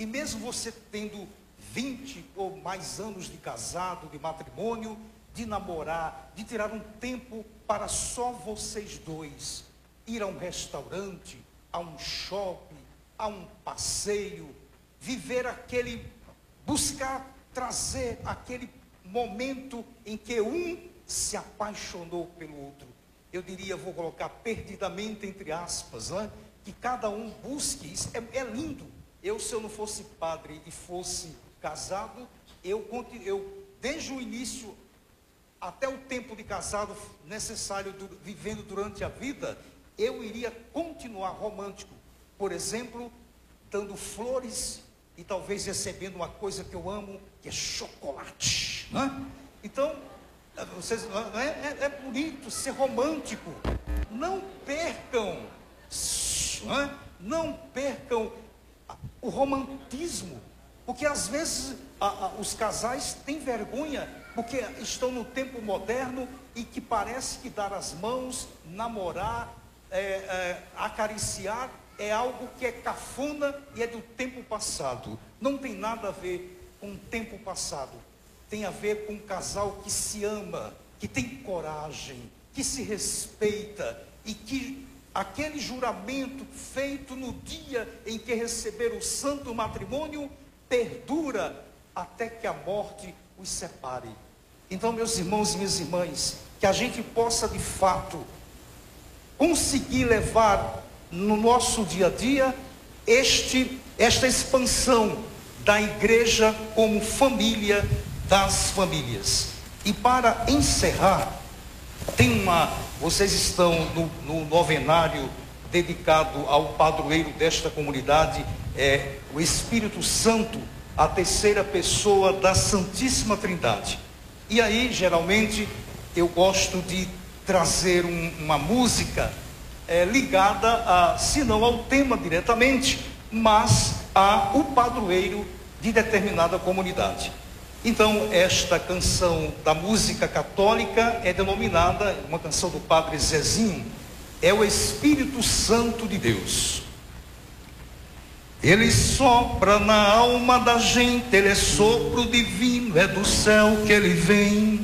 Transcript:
E mesmo você tendo 20 ou mais anos de casado, de matrimônio, de namorar, de tirar um tempo para só vocês dois, ir a um restaurante, a um shopping, a um passeio, viver buscar trazer aquele momento em que um se apaixonou pelo outro. Eu diria, vou colocar perdidamente entre aspas, né? Que cada um busque isso. É lindo. Se eu não fosse padre e fosse casado, eu desde o início até o tempo de casado necessário, vivendo durante a vida, eu iria continuar romântico. Por exemplo, dando flores e talvez recebendo uma coisa que eu amo, que é chocolate, né? Então, vocês, é bonito ser romântico. Não percam, né? Não percam o romantismo, porque às vezes os casais têm vergonha, porque estão no tempo moderno e que parece que dar as mãos, namorar, acariciar, é algo que é cafona e é do tempo passado. Não tem nada a ver com o tempo passado. Tem a ver com um casal que se ama, que tem coragem, que se respeita e que aquele juramento feito no dia em que receberam o santo matrimônio perdura até que a morte os separe. Então, meus irmãos e minhas irmãs, que a gente possa de fato conseguir levar no nosso dia a dia esta expansão da igreja como família das famílias. E para encerrar, vocês estão no novenário dedicado ao padroeiro desta comunidade, o Espírito Santo, a terceira pessoa da Santíssima Trindade. E aí, geralmente, eu gosto de trazer uma música ligada se não ao tema diretamente, mas ao padroeiro de determinada comunidade. Então, esta canção da música católica é denominada, uma canção do Padre Zezinho, é o Espírito Santo de Deus. Ele sopra na alma da gente, ele é sopro divino, é do céu que ele vem.